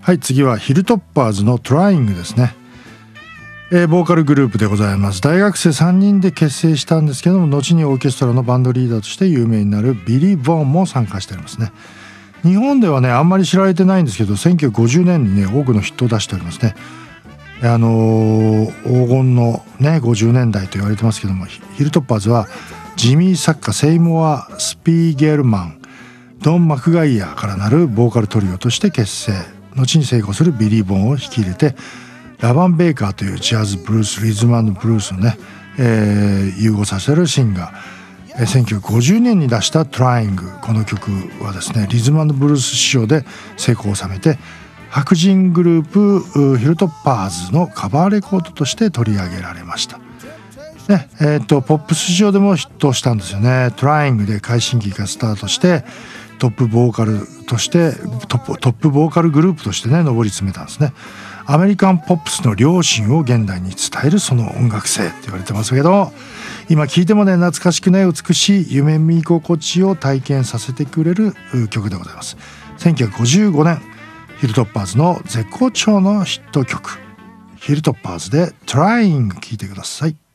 はい、次はヒルトッパーズのトライングですね。ボーカルグループでございます。大学生3人で結成したんですけども、後にオーケストラのバンドリーダーとして有名になるビリー・ボーンも参加しておりますね。日本ではねあんまり知られてないんですけど、1950年にね多くのヒットを出しておりますね。黄金のね50年代と言われてますけども、ヒルトッパーズはジミー・サッカ、セイモア・スピーゲルマン、ドン・マクガイアからなるボーカルトリオとして結成。後に成功するビリー・ボーンを引き入れて、ラバン・ベイカーというジャズ・ブルース、リズム&ブルースをね、融合させるシンガー。1950年に出したトライング、この曲はですねリズム&ブルース市場で成功を収めて、白人グループヒルトッパーズのカバーレコードとして取り上げられましたね。ポップス市場でもヒットしたんですよね。トライングで快進撃がスタートして、トップボーカルグループとしてね上り詰めたんですね。アメリカンポップスの良心を現代に伝えるその音楽性って言われてますけど、今聴いてもね懐かしくね美しい夢見心地を体験させてくれる曲でございます。1955年ヒルトッパーズの絶好調のヒット曲、ヒルトッパーズでトライング聴いてください。